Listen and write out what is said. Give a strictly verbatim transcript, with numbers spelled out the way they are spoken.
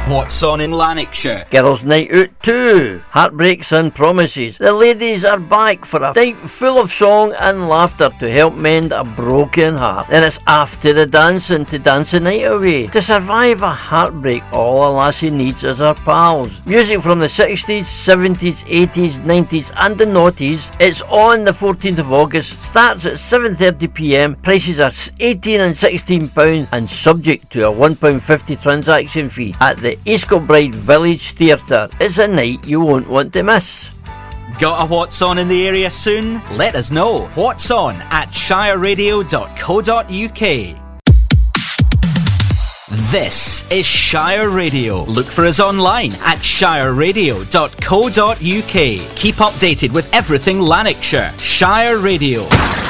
What's on in Lanarkshire? Girls' Night Out two, Heartbreaks and Promises. The ladies are back for a night full of song and laughter to help mend a broken heart. Then it's after the dancing to dance the night away. To survive a heartbreak, all a lassie needs is her pals. Music from the sixties, seventies, eighties, nineties and the noughties. It's on the fourteenth of August, starts at seven thirty p m. Prices are eighteen and sixteen pounds and subject to a one pound fifty transaction fee at the East Kilbride Village Theatre. It's a night you won't want to miss. Got a What's On in the area soon? Let us know. What's On at shire radio dot co dot u k. This is Shire Radio. Look for us online at shire radio dot co dot u k. Keep updated with everything Lanarkshire. Shire Radio.